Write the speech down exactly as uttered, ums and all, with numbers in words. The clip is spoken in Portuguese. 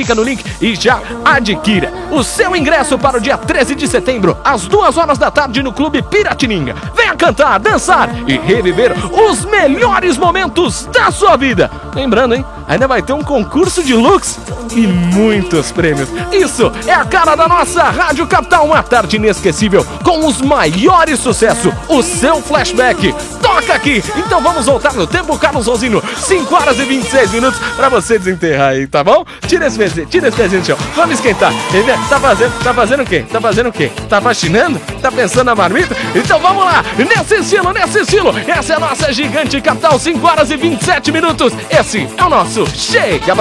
clica no link e já adquira o seu ingresso para o dia treze de setembro, às duas horas da tarde, no Clube Piratininga. Venha cantar, dançar e reviver os melhores momentos da sua vida. Lembrando, hein? Ainda vai ter um concurso de looks e muitos prêmios. Isso é a cara da nossa Rádio Capital. Uma tarde inesquecível com os maiores sucessos. O seu flashback toca aqui. Então vamos voltar no tempo, Carlos Rosino. cinco horas e vinte e seis minutos pra você desenterrar aí, tá bom? Tira esse pezinho, tira esse pezinho do chão. Vamos esquentar. Tá fazendo, tá fazendo o quê? Tá fazendo o quê? Tá faxinando? Tá pensando na marmita? Então vamos lá, nesse estilo, nesse estilo. Essa é a nossa Gigante Capital, cinco horas e vinte e sete minutos. Esse é o nosso Chega Brasil.